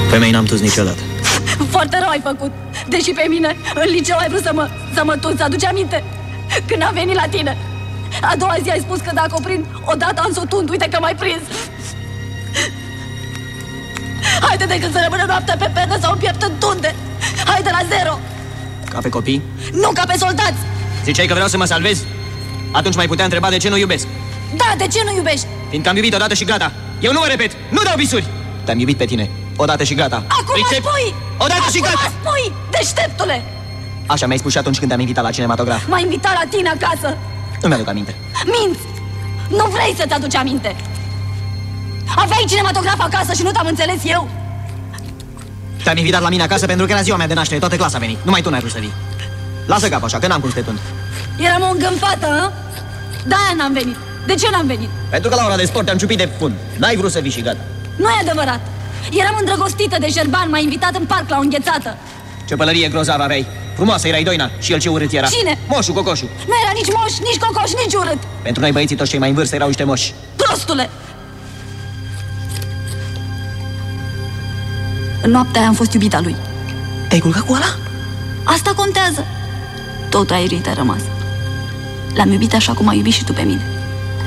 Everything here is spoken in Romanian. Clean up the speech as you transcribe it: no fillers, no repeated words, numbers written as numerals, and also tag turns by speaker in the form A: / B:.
A: Femei n-am tus niciodată.
B: Foarte rău ai făcut. Deși pe mine, în liceu ai vrut să mă tunzi. Aduce aminte? Când am venit la tine, a doua zi ai spus că dacă o prind, odată am să o tund. Uite că m-ai prins. Haide decât să rămână noaptea pe pernă sau în piept în tunde. Haide la zero.
A: Ca pe copii?
B: Nu ca pe soldați.
A: Ziceai că vreau să mă salvez? Atunci mai putea întreba de ce nu iubesc.
B: Da, de ce nu iubești?
A: Fiindcă am iubit odată și gata. Eu nu mă repet, nu dau visuri. Te-am iubit pe tine, odată și gata.
B: Acum mă spui!
A: Odată și gata!
B: Acum mă spui, deșteptule!
A: Așa mi-ai spus și atunci când te-am invitat la cinematograf.
B: M-ai invitat la tine acasă.
A: Nu mi-aduc aminte.
B: Minți! Nu vrei să-ți aduci aminte. Aveai cinematograf acasă și nu te-am înțeles eu.
A: Te-am invitat la mine acasă pentru că era ziua mea de naștere, toată clasa a venit. Numai tu n-ai vrut să vii. Lasă capul așa, că n-am cum să te tund.
B: Eram o îngânfată, hă? De-aia n-am venit. De ce n-am venit?
A: Pentru că la ora de sport te-am ciupit de fund. N-ai vrut să vii și gata.
B: Nu e adevărat. Eram îndrăgostită de Șerban, m-a invitat în parc la o înghețată.
A: Ce pălărie grozavă aveai. Frumoasă erai, Doina, și el ce urât era.
B: Cine?
A: Moșu, Cocoșu.
B: Nu era nici moș, nici cocoș, nici urât.
A: Pentru noi băieții toți cei mai în vârstă erau niște moși.
B: Prostule! În noaptea aia am fost iubita lui.
A: Te-ai culcat cu ăla?
B: Asta contează. Tot aerii te-a rămas. L-am iubit așa cum ai iubit și tu pe mine.